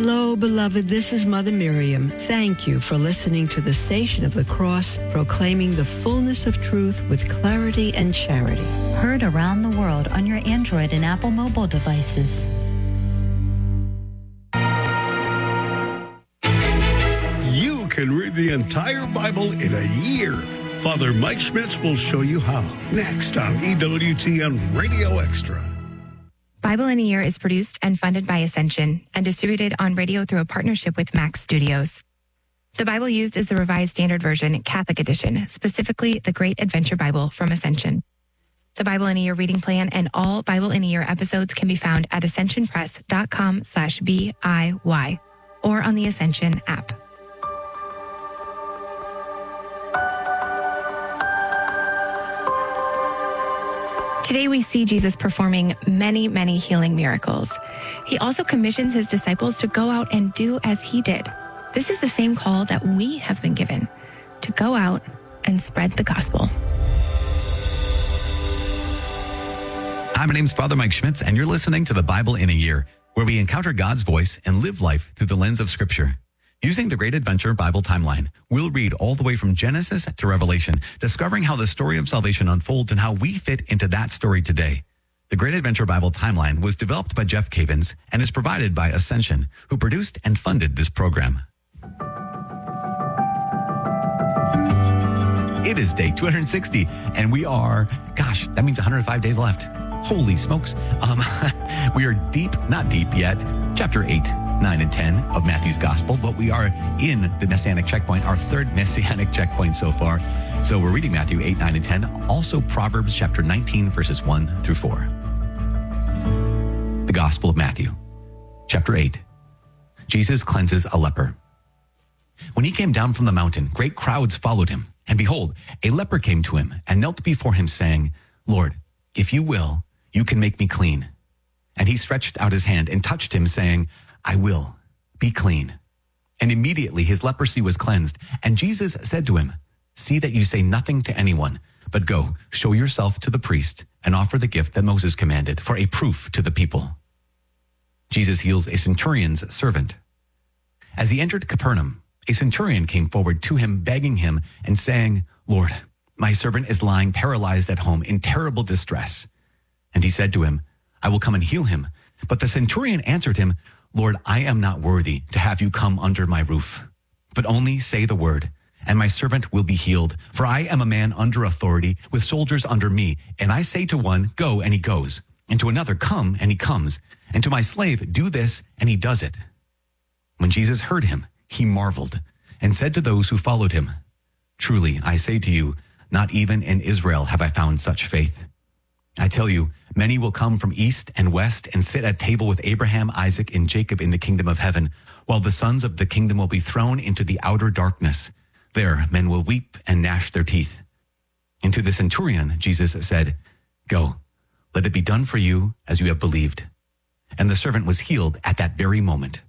Hello, beloved. This is Mother Miriam. Thank you for listening to the Station of the Cross, proclaiming the fullness of truth with clarity and charity. Heard around the world on your Android and Apple mobile devices. You can read the entire Bible in a year. Father Mike Schmitz will show you how. Next on EWTN Radio Extra. Bible in a Year is produced and funded by Ascension and distributed on radio through a partnership with Max Studios. The Bible used is the Revised Standard Version, Catholic Edition, specifically the Great Adventure Bible from Ascension. The Bible in a Year reading plan and all Bible in a Year episodes can be found at ascensionpress.com/BIY or on the Ascension app. Today we see Jesus performing many, many healing miracles. He also commissions his disciples to go out and do as he did. This is the same call that we have been given, to go out and spread the gospel. Hi, my name's Father Mike Schmitz, and you're listening to the Bible in a Year, where we encounter God's voice and live life through the lens of Scripture. Using the Great Adventure Bible timeline, we'll read all the way from Genesis to Revelation, discovering how the story of salvation unfolds and how we fit into that story today. The Great Adventure Bible timeline was developed by Jeff Cavins and is provided by Ascension, who produced and funded this program. It is day 260, and we are, that means 105 days left. Holy smokes. We are not deep yet, chapter 8. 9 and 10 of Matthew's Gospel, but we are in the Messianic checkpoint, our third Messianic checkpoint so far. So we're reading Matthew 8, 9, and 10, also Proverbs chapter 19, verses 1 through 4. The Gospel of Matthew, chapter 8. Jesus cleanses a leper. When he came down from the mountain, great crowds followed him. And behold, a leper came to him and knelt before him, saying, Lord, if you will, you can make me clean. And he stretched out his hand and touched him, saying, I will, be clean. And immediately his leprosy was cleansed. And Jesus said to him, see that you say nothing to anyone, but go, show yourself to the priest, and offer the gift that Moses commanded for a proof to the people. Jesus heals a centurion's servant. As he entered Capernaum, a centurion came forward to him, begging him and saying, Lord, my servant is lying paralyzed at home in terrible distress. And he said to him, I will come and heal him. But the centurion answered him, Lord, I am not worthy to have you come under my roof, but only say the word, and my servant will be healed. For I am a man under authority, with soldiers under me, and I say to one, go, and he goes, and to another, come, and he comes, and to my slave, do this, and he does it. When Jesus heard him, he marveled, and said to those who followed him, truly, I say to you, not even in Israel have I found such faith. I tell you, many will come from east and west and sit at table with Abraham, Isaac, and Jacob in the kingdom of heaven, while the sons of the kingdom will be thrown into the outer darkness. There men will weep and gnash their teeth. And to the centurion, Jesus said, go, let it be done for you as you have believed. And the servant was healed at that very moment.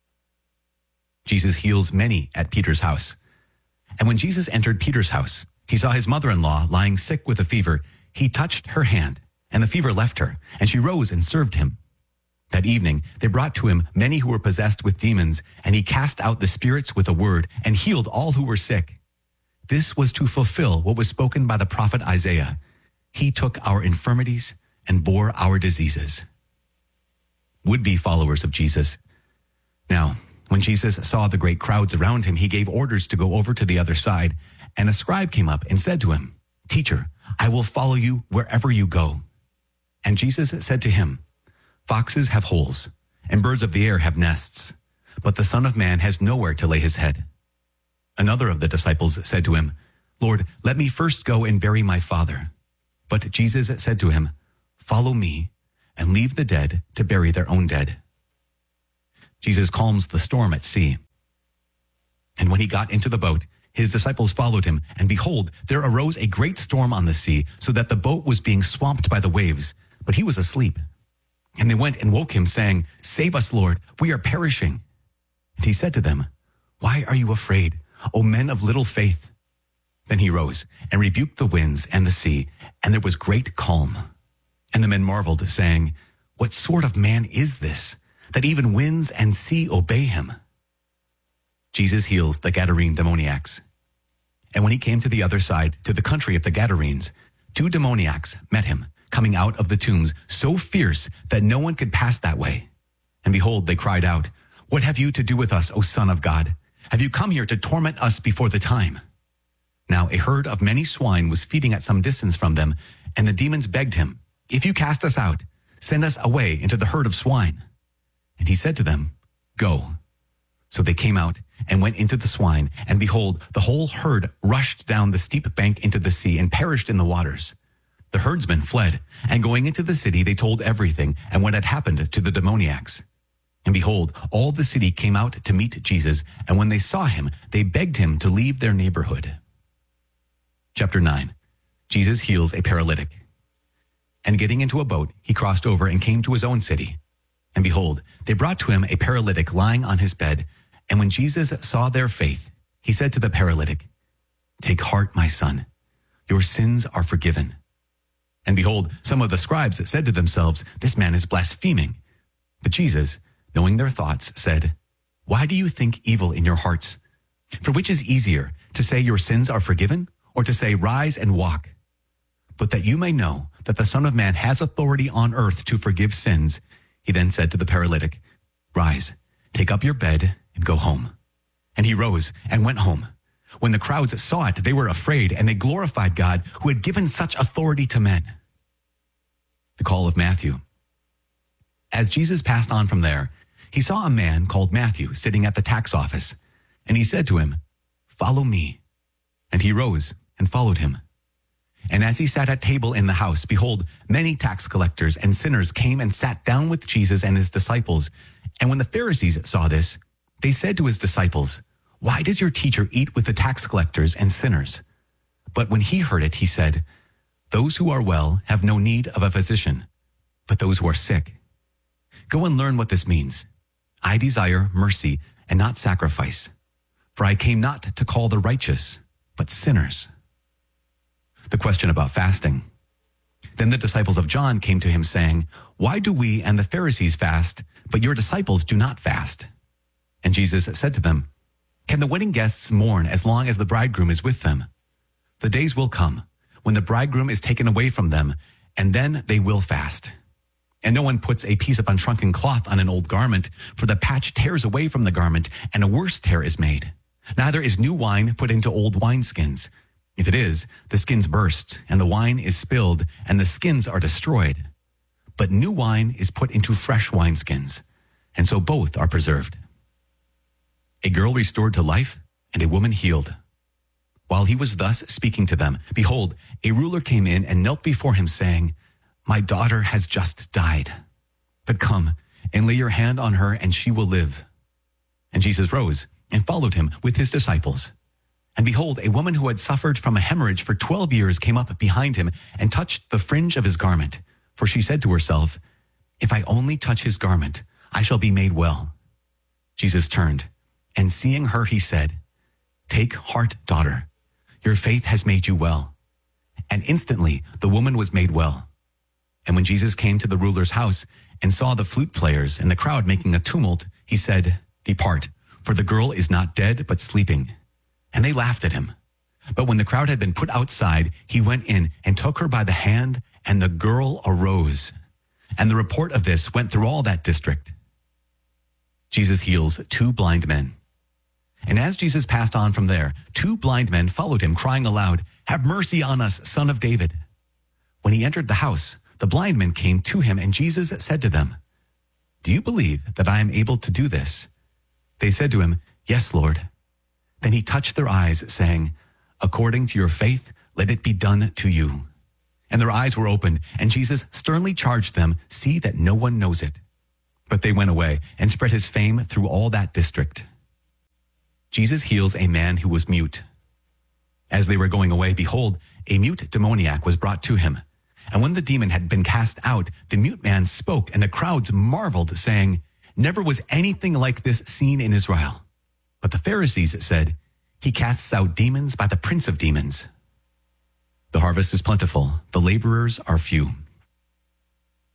Jesus heals many at Peter's house. And when Jesus entered Peter's house, he saw his mother-in-law lying sick with a fever. He touched her hand, and the fever left her, and she rose and served him. That evening, they brought to him many who were possessed with demons, and he cast out the spirits with a word and healed all who were sick. This was to fulfill what was spoken by the prophet Isaiah. He took our infirmities and bore our diseases. Would-be followers of Jesus. Now, when Jesus saw the great crowds around him, he gave orders to go over to the other side, and a scribe came up and said to him, Teacher, I will follow you wherever you go. And Jesus said to him, foxes have holes, and birds of the air have nests, but the Son of Man has nowhere to lay his head. Another of the disciples said to him, Lord, let me first go and bury my father. But Jesus said to him, follow me, and leave the dead to bury their own dead. Jesus calms the storm at sea. And when he got into the boat, his disciples followed him, and behold, there arose a great storm on the sea, so that the boat was being swamped by the waves, but he was asleep. And they went and woke him, saying, Save us, Lord, we are perishing. And he said to them, Why are you afraid, O men of little faith? Then he rose and rebuked the winds and the sea, and there was great calm. And the men marveled, saying, What sort of man is this, that even winds and sea obey him. Jesus heals the Gadarene demoniacs. And when he came to the other side, to the country of the Gadarenes, 2 demoniacs met him, coming out of the tombs, so fierce that no one could pass that way. And behold, they cried out, "What have you to do with us, O Son of God? Have you come here to torment us before the time?" Now a herd of many swine was feeding at some distance from them, and the demons begged him, "If you cast us out, send us away into the herd of swine." And he said to them, "Go." So they came out and went into the swine, and behold, the whole herd rushed down the steep bank into the sea and perished in the waters. The herdsmen fled, and going into the city, they told everything and what had happened to the demoniacs. And behold, all the city came out to meet Jesus, and when they saw him, they begged him to leave their neighborhood. Chapter 9. Jesus heals a paralytic. And getting into a boat, he crossed over and came to his own city. And behold, they brought to him a paralytic lying on his bed. And when Jesus saw their faith, he said to the paralytic, "Take heart, my son, your sins are forgiven." And behold, some of the scribes said to themselves, "This man is blaspheming." But Jesus, knowing their thoughts, said, "Why do you think evil in your hearts? For which is easier, to say your sins are forgiven, or to say rise and walk? But that you may know that the Son of Man has authority on earth to forgive sins," he then said to the paralytic, "Rise, take up your bed and go home." And he rose and went home. When the crowds saw it, they were afraid, and they glorified God who had given such authority to men. The call of Matthew. As Jesus passed on from there, he saw a man called Matthew sitting at the tax office, and he said to him, "Follow me." And he rose and followed him. And as he sat at table in the house, behold, many tax collectors and sinners came and sat down with Jesus and his disciples. And when the Pharisees saw this, they said to his disciples, "Why does your teacher eat with the tax collectors and sinners?" But when he heard it, he said, "Those who are well have no need of a physician, but those who are sick. Go and learn what this means. I desire mercy and not sacrifice, for I came not to call the righteous, but sinners." The question about fasting. Then the disciples of John came to him saying, "Why do we and the Pharisees fast, but your disciples do not fast?" And Jesus said to them, "Can the wedding guests mourn as long as the bridegroom is with them? The days will come when the bridegroom is taken away from them, and then they will fast. And no one puts a piece of unshrunken cloth on an old garment, for the patch tears away from the garment, and a worse tear is made. Neither is new wine put into old wineskins. If it is, the skins burst, and the wine is spilled, and the skins are destroyed. But new wine is put into fresh wineskins, and so both are preserved. A girl restored to life, and a woman healed. While he was thus speaking to them, behold, a ruler came in and knelt before him, saying, "My daughter has just died. But come and lay your hand on her, and she will live." And Jesus rose and followed him with his disciples. And behold, a woman who had suffered from a hemorrhage for 12 years came up behind him and touched the fringe of his garment. For she said to herself, "If I only touch his garment, I shall be made well." Jesus turned, and seeing her, he said, "Take heart, daughter. Your faith has made you well." And instantly the woman was made well. And when Jesus came to the ruler's house and saw the flute players and the crowd making a tumult, he said, "Depart, for the girl is not dead, but sleeping." And they laughed at him. But when the crowd had been put outside, he went in and took her by the hand, and the girl arose. And the report of this went through all that district. Jesus heals 2 blind men. And as Jesus passed on from there, 2 blind men followed him, crying aloud, "Have mercy on us, Son of David." When he entered the house, the blind men came to him, and Jesus said to them, "Do you believe that I am able to do this?" They said to him, "Yes, Lord." Then he touched their eyes, saying, "According to your faith, let it be done to you." And their eyes were opened, and Jesus sternly charged them, "See that no one knows it." But they went away and spread his fame through all that district. Jesus heals a man who was mute. As they were going away, behold, a mute demoniac was brought to him. And when the demon had been cast out, the mute man spoke, and the crowds marveled, saying, "Never was anything like this seen in Israel." But the Pharisees said, "He casts out demons by the prince of demons." The harvest is plentiful, the laborers are few.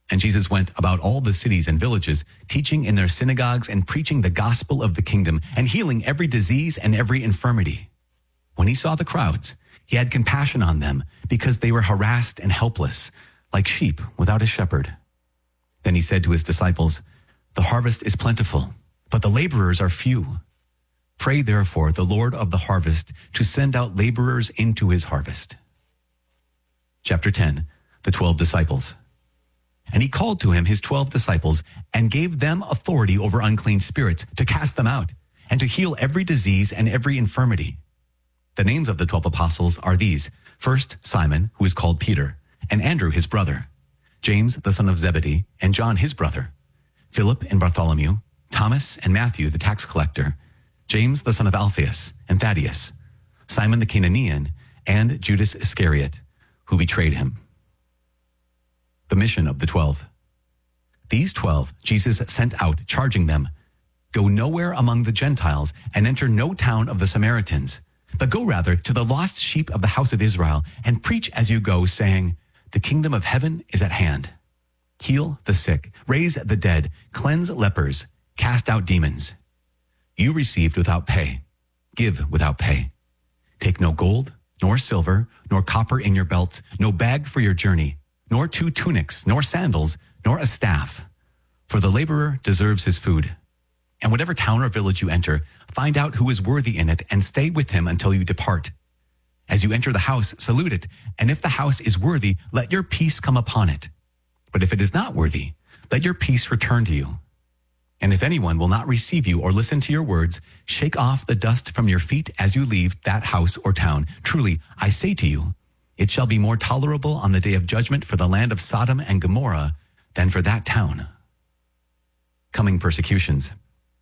And Jesus went about all the cities and villages, teaching in their synagogues and preaching the gospel of the kingdom and healing every disease and every infirmity. When he saw the crowds, he had compassion on them because they were harassed and helpless, like sheep without a shepherd. Then he said to his disciples, "The harvest is plentiful, but the laborers are few. Pray therefore the Lord of the harvest to send out laborers into his harvest." Chapter 10, the 12 disciples. And he called to him his 12 disciples and gave them authority over unclean spirits to cast them out and to heal every disease and every infirmity. The names of the 12 apostles are these: first, Simon, who is called Peter, and Andrew his brother, James the son of Zebedee, and John his brother, Philip and Bartholomew, Thomas and Matthew the tax collector, James the son of Alphaeus and Thaddeus, Simon the Canaanian, and Judas Iscariot, who betrayed him. The mission of the 12. These 12 Jesus sent out, charging them, "Go nowhere among the Gentiles and enter no town of the Samaritans, but go rather to the lost sheep of the house of Israel and preach as you go, saying, the kingdom of heaven is at hand. Heal the sick, raise the dead, cleanse lepers, cast out demons. You received without pay, give without pay. Take no gold, nor silver, nor copper in your belts, no bag for your journey, nor 2 tunics, nor sandals, nor a staff. For the laborer deserves his food. And whatever town or village you enter, find out who is worthy in it and stay with him until you depart. As you enter the house, salute it. And if the house is worthy, let your peace come upon it. But if it is not worthy, let your peace return to you. And if anyone will not receive you or listen to your words, shake off the dust from your feet as you leave that house or town. Truly, I say to you, it shall be more tolerable on the day of judgment for the land of Sodom and Gomorrah than for that town. Coming persecutions.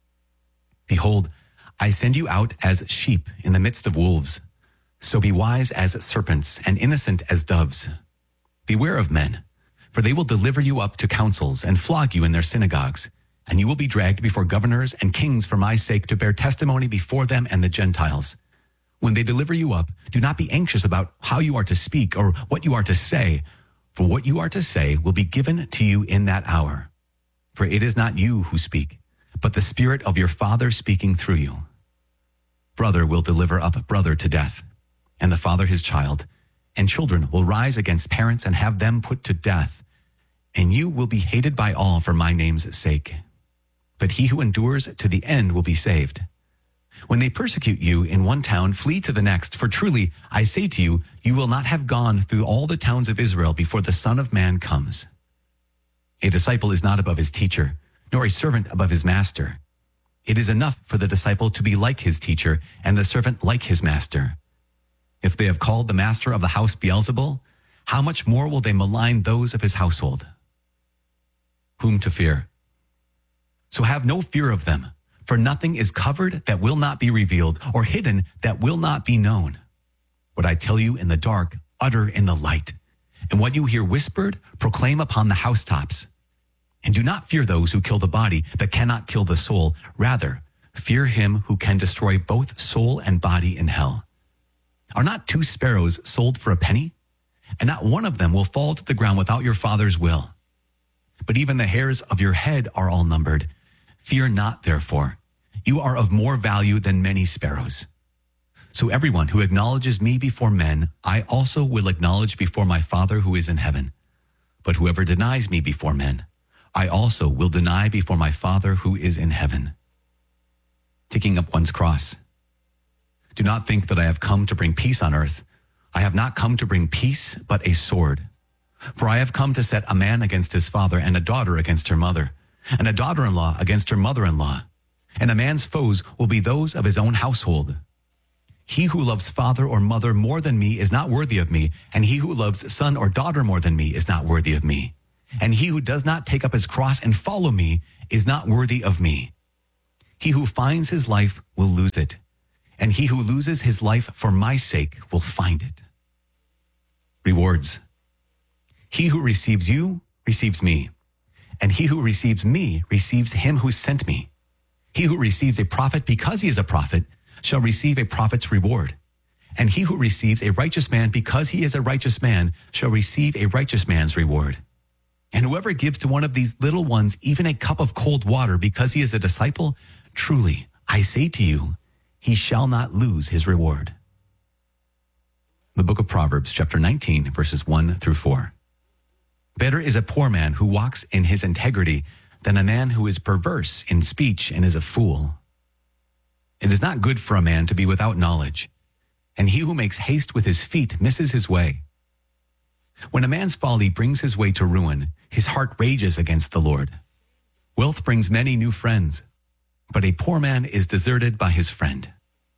Behold, I send you out as sheep in the midst of wolves. So be wise as serpents and innocent as doves. Beware of men, for they will deliver you up to councils and flog you in their synagogues, and you will be dragged before governors and kings for my sake to bear testimony before them and the Gentiles. When they deliver you up, do not be anxious about how you are to speak or what you are to say, for what you are to say will be given to you in that hour. For it is not you who speak, but the Spirit of your Father speaking through you. Brother will deliver up brother to death, and the father his child, and children will rise against parents and have them put to death. And you will be hated by all for my name's sake. But he who endures to the end will be saved. When they persecute you in one town, flee to the next, for truly, I say to you, you will not have gone through all the towns of Israel before the Son of Man comes. A disciple is not above his teacher, nor a servant above his master. It is enough for the disciple to be like his teacher, and the servant like his master. If they have called the master of the house Beelzebul, how much more will they malign those of his household? Whom to fear? So have no fear of them, for nothing is covered that will not be revealed, or hidden that will not be known. What I tell you in the dark, utter in the light, and what you hear whispered, proclaim upon the housetops. And do not fear those who kill the body, but cannot kill the soul. Rather, fear him who can destroy both soul and body in hell. Are not 2 sparrows sold for a penny? And not one of them will fall to the ground without your Father's will. But even the hairs of your head are all numbered. Fear not, therefore. You are of more value than many sparrows. So everyone who acknowledges me before men, I also will acknowledge before my Father who is in heaven. But whoever denies me before men, I also will deny before my Father who is in heaven. Taking up one's cross. Do not think that I have come to bring peace on earth. I have not come to bring peace, but a sword. For I have come to set a man against his father, and a daughter against her mother, and a daughter-in-law against her mother-in-law. And a man's foes will be those of his own household. He who loves father or mother more than me is not worthy of me, and he who loves son or daughter more than me is not worthy of me. And he who does not take up his cross and follow me is not worthy of me. He who finds his life will lose it, and he who loses his life for my sake will find it. Rewards. He who receives you receives me, and he who receives me receives him who sent me. He who receives a prophet because he is a prophet shall receive a prophet's reward. And he who receives a righteous man because he is a righteous man shall receive a righteous man's reward. And whoever gives to one of these little ones even a cup of cold water because he is a disciple, truly, I say to you, he shall not lose his reward. The book of Proverbs, chapter 19, verses 1 through 4. Better is a poor man who walks in his integrity than a man who is perverse in speech and is a fool. It is not good for a man to be without knowledge, and he who makes haste with his feet misses his way. When a man's folly brings his way to ruin, his heart rages against the Lord. Wealth brings many new friends, but a poor man is deserted by his friend.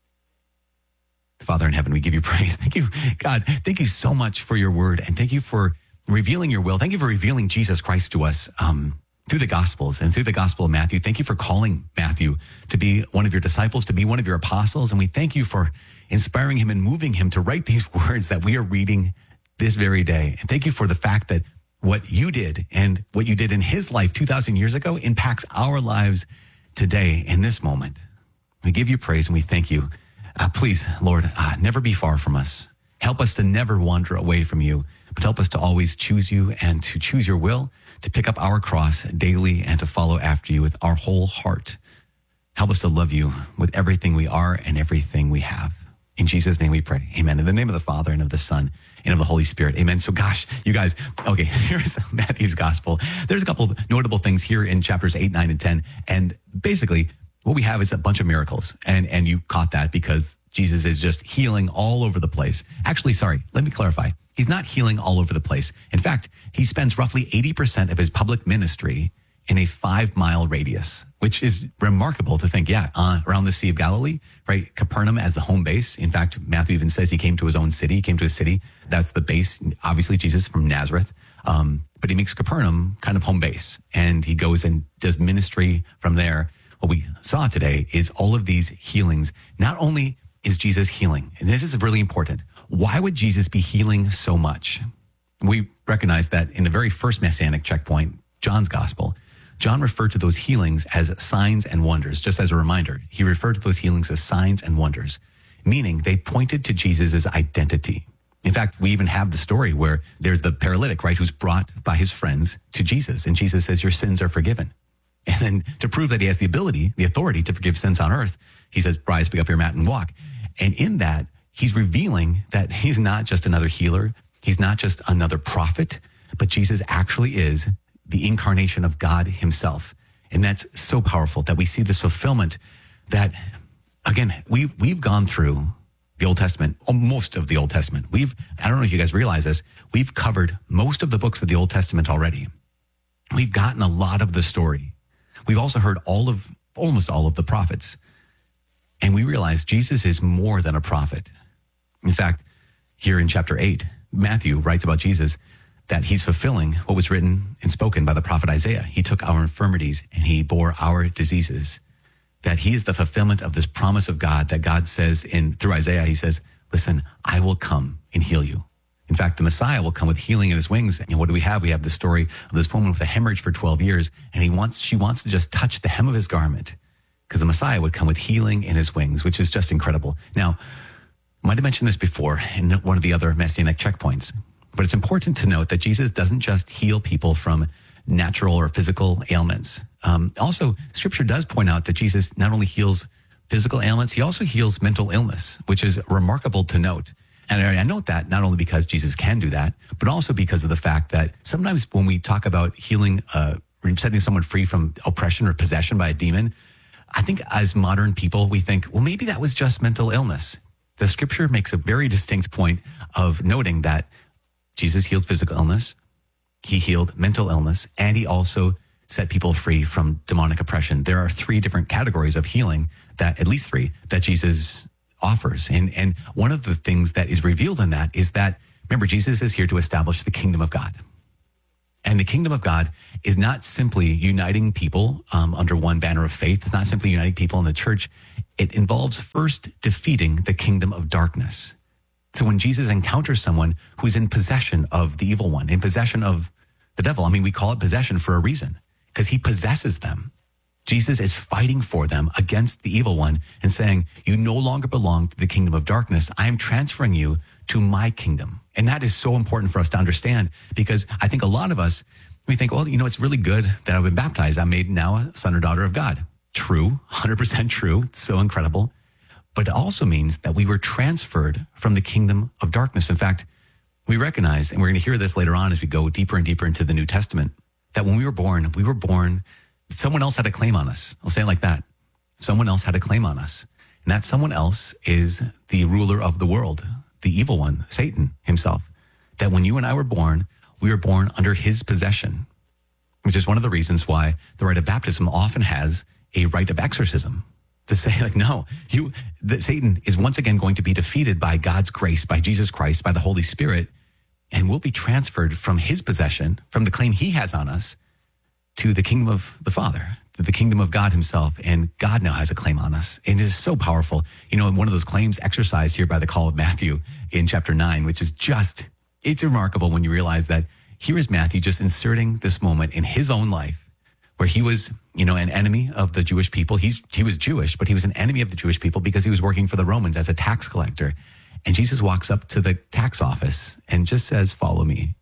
Father in heaven, we give you praise. Thank you, God. Thank you so much for your word, and thank you for revealing your will. Thank you for revealing Jesus Christ to us through the Gospels and through the Gospel of Matthew. Thank you for calling Matthew to be one of your disciples, to be one of your apostles, and we thank you for inspiring him and moving him to write these words that we are reading this very day. And thank you for the fact that what you did and what you did in his life 2,000 years ago impacts our lives today in this moment. We give you praise and we thank you. Please, Lord, never be far from us. Help us to never wander away from you, but help us to always choose you and to choose your will, to pick up our cross daily and to follow after you with our whole heart. Help us to love you with everything we are and everything we have. In Jesus' name we pray. Amen. In the name of the Father and of the Son and of the Holy Spirit. Amen. So gosh, you guys, okay, here's Matthew's gospel. There's a couple of notable things here in chapters 8, 9, and 10. And basically what we have is a bunch of miracles. And you caught that because Jesus is just healing all over the place. Actually, sorry, let me clarify. He's not healing all over the place. In fact, he spends roughly 80% of his public ministry in a 5-mile radius, which is remarkable to think, around the Sea of Galilee, right? Capernaum as the home base. In fact, Matthew even says he came to his own city, he came to his city. That's the base. Obviously, Jesus from Nazareth. But he makes Capernaum kind of home base and he goes and does ministry from there. What we saw today is all of these healings. Not only is Jesus healing, and this is really important. Why would Jesus be healing so much? We recognize that in the very first messianic checkpoint, John's gospel, John referred to those healings as signs and wonders. Just as a reminder, he referred to those healings as signs and wonders, meaning they pointed to Jesus' identity. In fact, we even have the story where there's the paralytic, right, who's brought by his friends to Jesus. And Jesus says, your sins are forgiven. And then to prove that he has the ability, the authority to forgive sins on earth, he says, rise, pick up your mat and walk. And in that, he's revealing that he's not just another healer. He's not just another prophet, but Jesus actually is the incarnation of God himself. And that's so powerful that we see this fulfillment that, again, we've gone through the Old Testament, most of the Old Testament. I don't know if you guys realize this, we've covered most of the books of the Old Testament already. We've gotten a lot of the story. We've also heard almost all of the prophets. And we realize Jesus is more than a prophet. In fact, here in chapter 8, Matthew writes about Jesus that he's fulfilling what was written and spoken by the prophet Isaiah. He took our infirmities and he bore our diseases. That he is the fulfillment of this promise of God that God says through Isaiah, he says, listen, I will come and heal you. In fact, the Messiah will come with healing in his wings. And what do we have? We have the story of this woman with a hemorrhage for 12 years. And she wants to just touch the hem of his garment because the Messiah would come with healing in his wings, which is just incredible. Now, I might have mentioned this before in one of the other messianic checkpoints, but it's important to note that Jesus doesn't just heal people from natural or physical ailments. Also, Scripture does point out that Jesus not only heals physical ailments, he also heals mental illness, which is remarkable to note. And I note that not only because Jesus can do that, but also because of the fact that sometimes when we talk about healing, setting someone free from oppression or possession by a demon, I think as modern people, we think, well, maybe that was just mental illness. The Scripture makes a very distinct point of noting that Jesus healed physical illness, he healed mental illness, and he also set people free from demonic oppression. There are 3 different categories of healing, at least 3, that Jesus offers. And one of the things that is revealed in that is that, remember, Jesus is here to establish the kingdom of God. And the kingdom of God is not simply uniting people under one banner of faith. It's not simply uniting people in the church. It involves first defeating the kingdom of darkness. So when Jesus encounters someone who's in possession of the evil one, in possession of the devil, we call it possession for a reason, because he possesses them. Jesus is fighting for them against the evil one and saying, you no longer belong to the kingdom of darkness. I am transferring you to my kingdom. And that is so important for us to understand, because I think a lot of us, We think, well, it's really good that I've been baptized. I'm made now a son or daughter of God. True, 100% true. It's so incredible. But it also means that we were transferred from the kingdom of darkness. In fact, we recognize, and we're going to hear this later on as we go deeper and deeper into the New Testament, that when we were born, someone else had a claim on us. I'll say it like that. Someone else had a claim on us. And that someone else is the ruler of the world, the evil one, Satan himself. That when you and I were born, we were born under his possession, which is one of the reasons why the rite of baptism often has a rite of exorcism. To say, like, no, that Satan is once again going to be defeated by God's grace, by Jesus Christ, by the Holy Spirit, and will be transferred from his possession, from the claim he has on us, to the kingdom of the Father, to the kingdom of God himself. And God now has a claim on us. And it is so powerful. One of those claims exercised here by the call of Matthew in chapter 9, which is it's remarkable when you realize that here is Matthew just inserting this moment in his own life where he was, an enemy of the Jewish people. He was Jewish, but he was an enemy of the Jewish people because he was working for the Romans as a tax collector. And Jesus walks up to the tax office and just says, "Follow me,"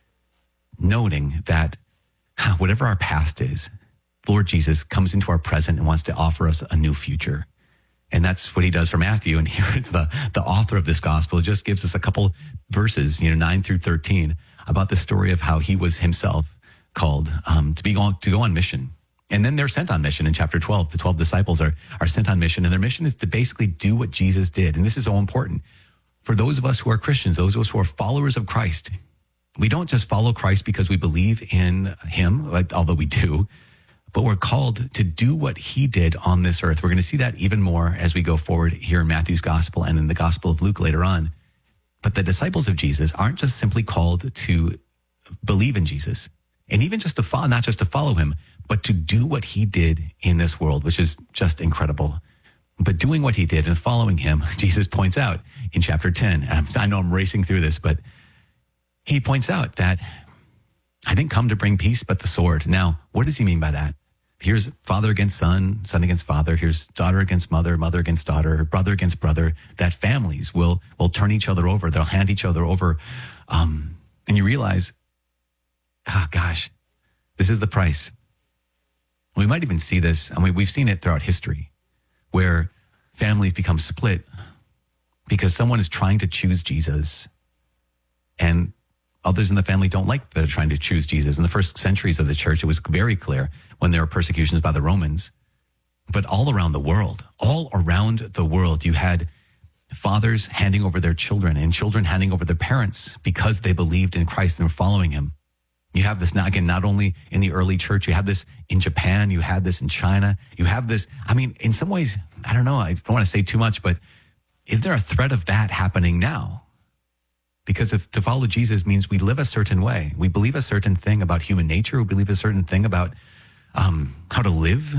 noting that whatever our past is, Lord Jesus comes into our present and wants to offer us a new future. And that's what he does for Matthew. And here it's the author of this gospel. It just gives us a couple verses, 9 through 13, about the story of how he was himself called to go on mission. And then they're sent on mission in chapter 12. The 12 disciples are sent on mission, and their mission is to basically do what Jesus did. And this is so important. For those of us who are Christians, those of us who are followers of Christ, we don't just follow Christ because we believe in him, although we do, but we're called to do what he did on this earth. We're going to see that even more as we go forward here in Matthew's gospel and in the gospel of Luke later on. But the disciples of Jesus aren't just simply called to believe in Jesus, and even just to follow, not just to follow him, but to do what he did in this world, which is just incredible. But doing what he did and following him, Jesus points out in chapter 10, and I know I'm racing through this, but he points out that I didn't come to bring peace, but the sword. Now, what does he mean by that? Here's father against son, son against father. Here's daughter against mother, mother against daughter, brother against brother, that families will turn each other over. They'll hand each other over. And you realize, this is the price. We might even see this. We've seen it throughout history where families become split because someone is trying to choose Jesus and others in the family don't like that they're trying to choose Jesus. In the first centuries of the church, it was very clear when there were persecutions by the Romans. But all around the world, you had fathers handing over their children and children handing over their parents because they believed in Christ and were following him. You have this now, again, not only in the early church, you have this in Japan, you had this in China, you have this, in some ways, I don't know, I don't want to say too much, but is there a threat of that happening now? Because to follow Jesus means we live a certain way. We believe a certain thing about human nature. We believe a certain thing about how to live.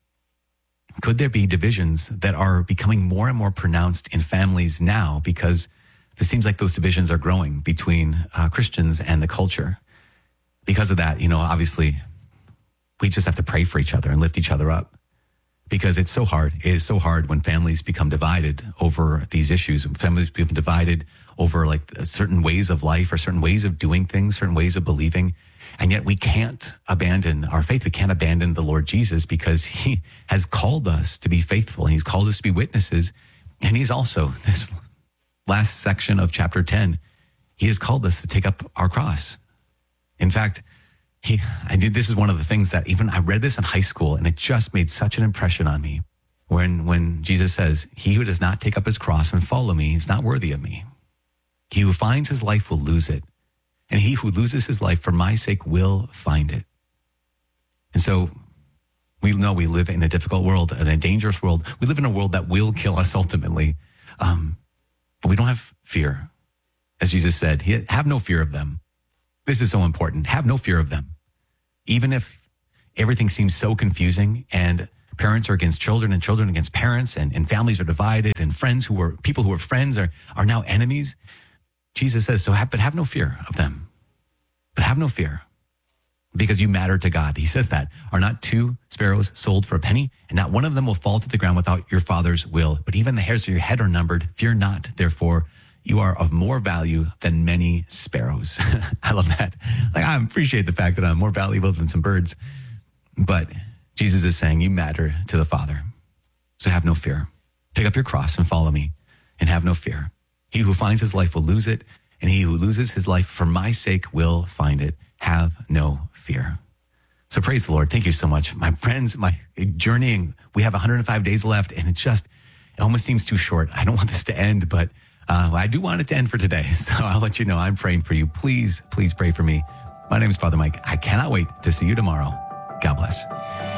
Could there be divisions that are becoming more and more pronounced in families now because it seems like those divisions are growing between Christians and the culture? Because of that, obviously, we just have to pray for each other and lift each other up because it's so hard. It is so hard when families become divided over these issues. When families become divided over certain ways of life or certain ways of doing things, certain ways of believing. And yet we can't abandon our faith. We can't abandon the Lord Jesus because he has called us to be faithful. He's called us to be witnesses. And he's also, this last section of chapter 10, he has called us to take up our cross. In fact, this is one of the things that even I read this in high school and it just made such an impression on me when Jesus says, "He who does not take up his cross and follow me is not worthy of me. He who finds his life will lose it. And he who loses his life for my sake will find it." And so we know we live in a difficult world, in a dangerous world. We live in a world that will kill us ultimately. But we don't have fear. As Jesus said, have no fear of them. This is so important. Have no fear of them. Even if everything seems so confusing and parents are against children and children against parents and families are divided and people who were friends are now enemies. Jesus says, but have no fear of them. But have no fear because you matter to God. He says that. Are not 2 sparrows sold for a penny? And not one of them will fall to the ground without your Father's will. But even the hairs of your head are numbered. Fear not, therefore, you are of more value than many sparrows. I love that. Like, I appreciate the fact that I'm more valuable than some birds. But Jesus is saying, you matter to the Father. So have no fear. Pick up your cross and follow me, and have no fear. He who finds his life will lose it, and he who loses his life for my sake will find it. Have no fear. So praise the Lord. Thank you so much. My friends, my journeying, we have 105 days left, and it almost seems too short. I don't want this to end, but I do want it to end for today. So I'll let you know I'm praying for you. Please, please pray for me. My name is Father Mike. I cannot wait to see you tomorrow. God bless.